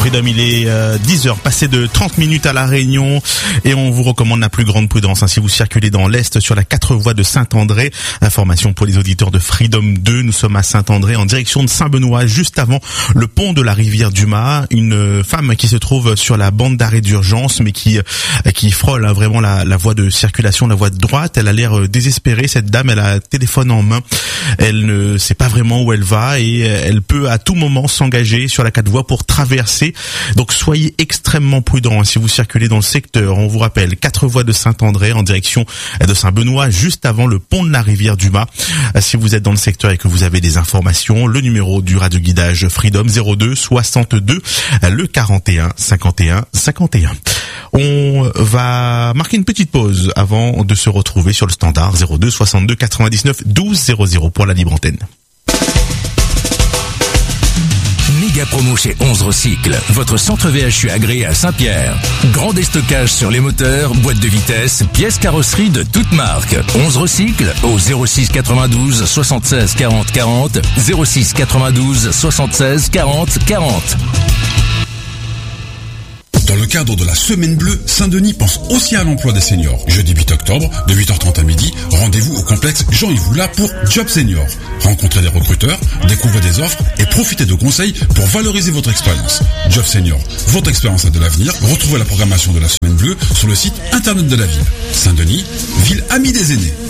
Freedom, il est 10h, passé de 30 minutes à La Réunion et on vous recommande la plus grande prudence si vous circulez dans l'Est sur la 4 voies de Saint-André. Information pour les auditeurs de Freedom 2, nous sommes à Saint-André en direction de Saint-Benoît, juste avant le pont de la rivière Dumas. Une femme qui se trouve sur la bande d'arrêt d'urgence mais qui frôle vraiment la voie de circulation, la voie de droite. Elle a l'air désespérée, cette dame, elle a un téléphone en main. Elle ne sait pas vraiment où elle va et elle peut à tout moment s'engager sur la 4 voies pour traverser. Donc soyez extrêmement prudents si vous circulez dans le secteur. On vous rappelle 4 voies de Saint-André en direction de Saint-Benoît, juste avant le pont de la rivière Dumas. Si vous êtes dans le secteur et que vous avez des informations, le numéro du radioguidage Freedom 02 62 le 41 51 51. On va marquer une petite pause avant de se retrouver sur le standard 02 62 99 12 00 pour la libre antenne. Méga promo chez 11 Recycle, votre centre VHU agréé à Saint-Pierre. Grand déstockage sur les moteurs, boîtes de vitesse, pièces carrosserie de toutes marques. 11 Recycle au 06 92 76 40 40, 06 92 76 40 40. Dans le cadre de la Semaine Bleue, Saint-Denis pense aussi à l'emploi des seniors. Jeudi 8 octobre, de 8h30 à midi, rendez-vous au complexe Jean-Yves Oula pour Job Senior. Rencontrez des recruteurs, découvrez des offres et profitez de conseils pour valoriser votre expérience. Job Senior, votre expérience a de l'avenir. Retrouvez la programmation de la Semaine Bleue sur le site internet de la ville. Saint-Denis, ville amie des aînés.